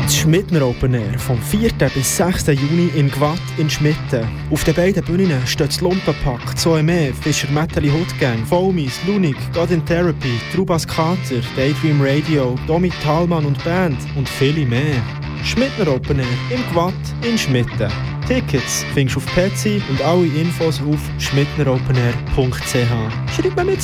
Das Schmidtner Open Air vom 4. bis 6. Juni in Gwatt in Schmitten. Auf den beiden Bühnen steht das Lumpenpack, Zoeme, Fischer Metalli Hoodgang, Foamies, Lunik, God in Therapy, Trubas Kater, Daydream Radio, Domi Thalmann und Band und viele mehr. Schmidtner Open Air im Gwatt in Schmitten. Tickets findest du auf Petsy und alle Infos auf schmidneropenair.ch. Schreib mir mit!